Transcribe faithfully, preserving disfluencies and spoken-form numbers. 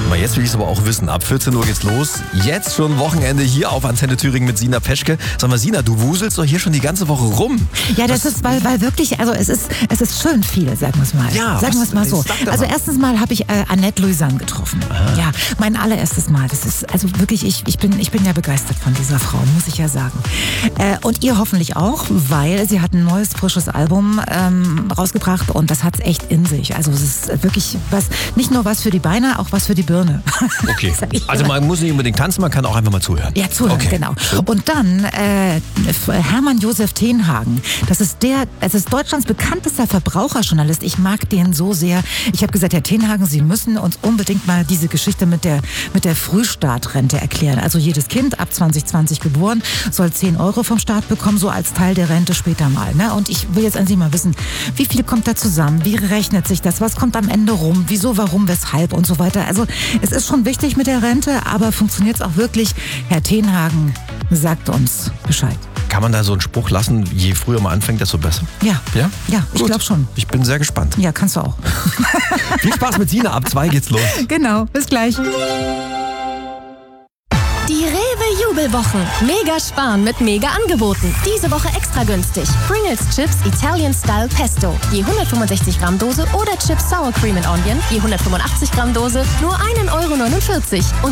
Mal jetzt will ich es aber auch wissen. Ab vierzehn Uhr geht's los. Jetzt schon Wochenende hier auf Antenne Thüringen mit Sina Peschke. Sag mal, Sina, du wuselst doch hier schon die ganze Woche rum. Ja, das was? ist, weil, weil wirklich, also es ist, es ist schön viel, sagen wir es mal. Ja, sagen wir es mal so. Also mal. erstens mal habe ich äh, Annette Louisanne getroffen. Aha. Ja, mein allererstes Mal. Das ist, also wirklich, ich, ich, bin, ich bin ja begeistert von dieser Frau, muss ich ja sagen. Äh, und ihr hoffentlich auch, weil sie hat ein neues, frisches Album ähm, rausgebracht und das hat es echt in sich. Also es ist wirklich was, nicht nur was für die Beine, auch was für die Birne. Okay, also man muss nicht unbedingt tanzen, man kann auch einfach mal zuhören. Ja, zuhören, okay. Genau. Und dann äh, Hermann Josef Tenhagen. Das ist der, es ist Deutschlands bekanntester Verbraucherjournalist. Ich mag den so sehr. Ich habe gesagt, Herr Tenhagen, Sie müssen uns unbedingt mal diese Geschichte mit der, mit der Frühstartrente erklären. Also jedes Kind ab zwanzig zwanzig geboren soll zehn Euro vom Staat bekommen, so als Teil der Rente später mal. Ne? Und ich will jetzt an Sie mal wissen, wie viel kommt da zusammen? Wie rechnet sich das? Was kommt am Ende rum? Wieso, warum, weshalb und so weiter? Also es ist schon wichtig mit der Rente, aber funktioniert es auch wirklich? Herr Tenhagen sagt uns Bescheid. Kann man da so einen Spruch lassen, je früher man anfängt, desto besser? Ja, ja, ja ich glaube schon. Ich bin sehr gespannt. Ja, kannst du auch. Viel Spaß mit Sina, ab zwei geht's los. Genau, bis gleich. Die Rewe-Jubelwochen. Mega sparen mit Mega-Angeboten. Diese Woche extra günstig. Pringles Chips Italian Style Pesto. Je hundertfünfundsechzig Gramm Dose oder Chips Sour Cream and Onion. Je hundertfünfundachtzig Gramm Dose. Nur ein Euro neunundvierzig. Und